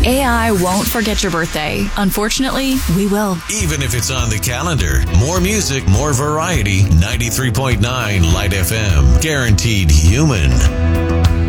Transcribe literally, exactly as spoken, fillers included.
A I won't forget your birthday. Unfortunately, we will. Even if it's on the calendar. More music, more variety. ninety-three point nine Light F M. Guaranteed human.